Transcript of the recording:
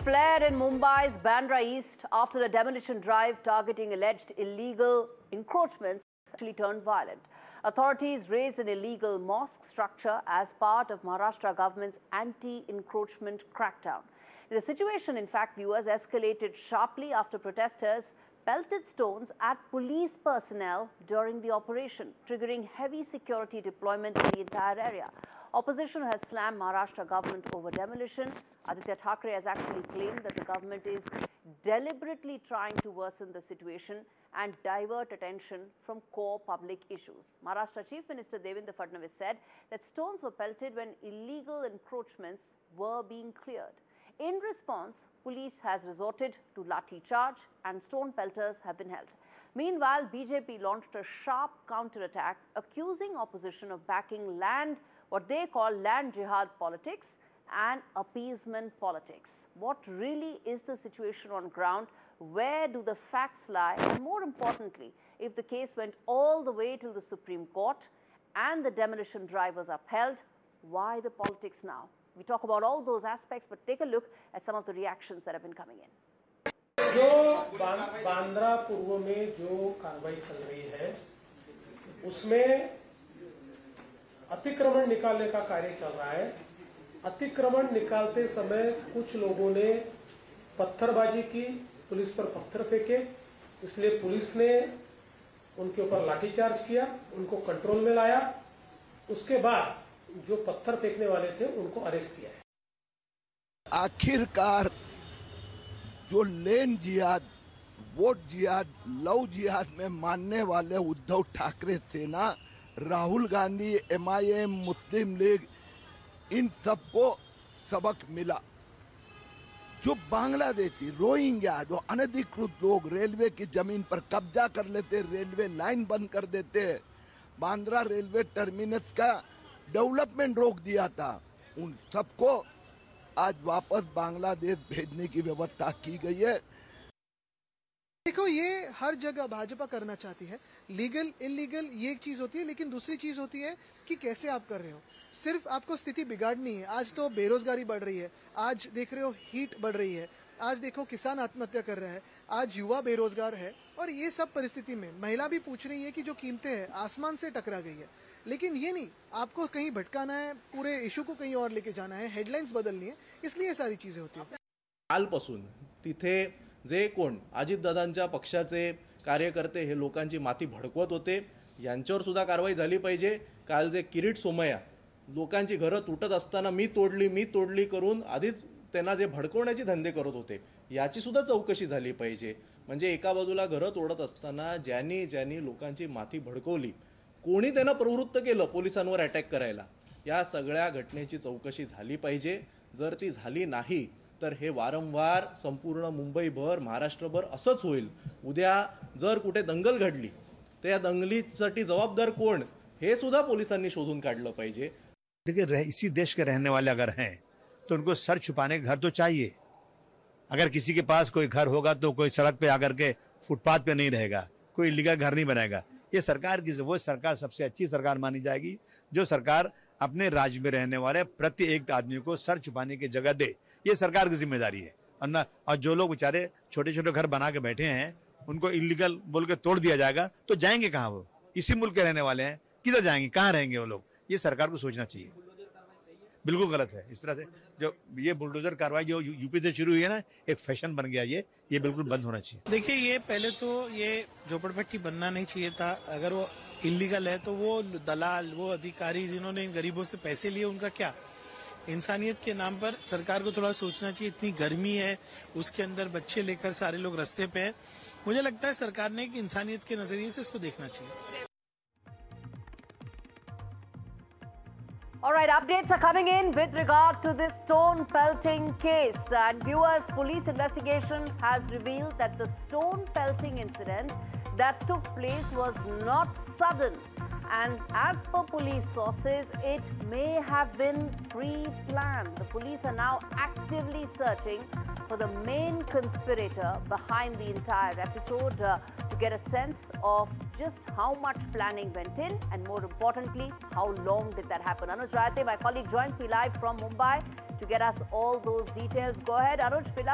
flared in Mumbai's Bandra East after a demolition drive targeting alleged illegal encroachments actually turned violent. Authorities raised an illegal mosque structure as part of Maharashtra government's anti-encroachment crackdown. The situation, in fact, viewers, escalated sharply after protesters pelted stones at police personnel during the operation, triggering heavy security deployment in the entire area. Opposition has slammed Maharashtra government over demolition. Aditya Thackeray has actually claimed that the government is deliberately trying to worsen the situation and divert attention from core public issues. Maharashtra Chief Minister Devendra Fadnavis said that stones were pelted when illegal encroachments were being cleared. In response, police has resorted to lathi charge and stone pelters have been held. Meanwhile, BJP launched a sharp counterattack, accusing opposition of backing what they call land jihad politics and appeasement politics. What really is the situation on ground? Where do the facts lie? And more importantly, if the case went all the way to the Supreme Court and the demolition drive was upheld, why the politics now? We talk about all those aspects, but take a look at some of the reactions that have been coming in. जो बांद्रा पूर्व में जो कार्रवाई चल रही है उसमें अतिक्रमण निकालने का कार्य चल रहा है। अतिक्रमण निकालते समय कुछ लोगों ने पत्थरबाजी की, पुलिस पर पत्थर फेंके, इसलिए पुलिस ने उनके ऊपर लाठीचार्ज किया, उनको कंट्रोल में लाया। उसके बाद जो पत्थर फेंकने वाले थे उनको अरेस्ट किया है। आखिरकार जो लैंड जिहाद, वोट जिहाद, लव जिहाद में मानने वाले उद्धव ठाकरे सेना, राहुल गांधी, MIM, मुस्लिम लीग, इन सबको सबक मिला। जो बांग्लादेशी, रोहिंग्या, जो अनधिकृत लोग रेलवे की जमीन पर कब्जा कर लेते, रेलवे लाइन बंद कर देते, बांद्रा रेलवे टर्मिनस का डेवलपमेंट रोक दिया था, उन सबको आज वापस बांग्लादेश भेजने की व्यवस्था की गई है। देखो, ये हर जगह भाजपा करना चाहती है। लीगल इलीगल ये एक चीज होती है, लेकिन दूसरी चीज होती है कि कैसे आप कर रहे हो। सिर्फ आपको स्थिति बिगाड़नी है। आज तो बेरोजगारी बढ़ रही है, आज देख रहे हो हीट बढ़ रही है, आज देखो किसान आत्महत्या कर रहा है, आज युवा बेरोजगार है, और ये सब परिस्थिति में महिला भी पूछ रही है कि जो कीमतें हैं आसमान से टकरा गई है। लेकिन ये नहीं, आपको कहीं भटकाना है, पूरे इशू को कहीं और लेके जाना है, हेडलाइंस बदलनी है, इसलिए ये सारी चीजें होती हैं। कालपासून तिथे जे कोण अजितदादांच्या पक्षाचे कार्यकर्ते हे लोकांची माती भडकवत होते, यांच्यावर सुद्धा कारवाई झाली पाहिजे। काल जे किरीट सोमय्या लोकांची घरं तुटत असताना मी तोडली करून आधीच त्यांना जे भडकवण्याचे धंदे करत होते, याची सुद्धा चौकशी झाली पाहिजे। म्हणजे एका बाजूला घरं तोडत असताना ज्यांनी लोकांची माती भडकवली, कोणी त्यांना प्रवृत्त केलं पोलिसांवर अटॅक करायला, या सगळ्या घटनेची चौकशी झाली पाहिजे। जर ती झाली नाही तर हे वारंवार संपूर्ण मुंबईभर, महाराष्ट्रभर असंच होईल। उद्या जर कुठे दंगल घडली तर या दंगलीसाठी जबाबदार कोण हे सुद्धा पोलिसांनी शोधून काढलं पाहिजे। देखिए, इसी देश के रहने वाले अगर हैं तो उनको सर छुपाने का घर तो चाहिए। अगर किसी के पास कोई घर होगा तो कोई सड़क पे आकर के फुटपाथ पे नहीं रहेगा, कोई इलीगल घर नहीं बनाएगा। ये सरकार की वो सरकार सबसे अच्छी सरकार मानी जाएगी जो सरकार अपने राज्य में रहने वाले प्रत्येक आदमी को सर छुपाने की जगह दे। ये सरकार की जिम्मेदारी है। और जो लोग बेचारे छोटे छोटे घर बना के बैठे हैं, उनको इलीगल बोल के तोड़ दिया जाएगा तो जाएंगे कहाँ? वो इसी मुल्क के रहने वाले हैं, किधर जाएंगे, कहाँ रहेंगे वो लोग? ये सरकार को सोचना चाहिए। बिल्कुल गलत है। इस तरह से जो ये बुलडोजर कार्रवाई जो यूपी से शुरू हुई है ना, एक फैशन बन गया, ये बिल्कुल बंद होना चाहिए। देखिए, ये पहले तो ये झोपड़पट्टी बनना नहीं चाहिए था। अगर वो इलीगल है तो वो दलाल, वो अधिकारी जिन्होंने इन गरीबों से पैसे लिए, उनका क्या? इंसानियत के नाम पर सरकार को थोड़ा सोचना चाहिए। इतनी गर्मी है, उसके अंदर बच्चे लेकर सारे लोग रास्ते पे हैं। मुझे लगता है सरकार ने कि इंसानियत के नजरिए से इसको देखना चाहिए। All right, updates are coming in with regard to this stone pelting case. And viewers, police investigation has revealed that the stone pelting incident that took place was not sudden. And as per police sources, it may have been pre-planned. The police are now actively searching for the main conspirator behind the entire episode to get a sense of just how much planning went in, and more importantly, how long did that happen. Anuj Rayate, my colleague, joins me live from Mumbai to get us all those details. Go ahead, Anuj.